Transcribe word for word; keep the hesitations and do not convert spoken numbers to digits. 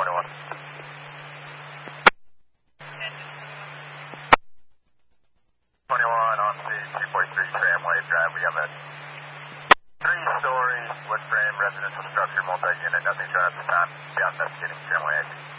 twenty-one. twenty-one on the two forty-three Tramway Drive. We have a three-story wood frame residential structure, multi-unit, nothing shown at the time. Be investigating Tramway exit.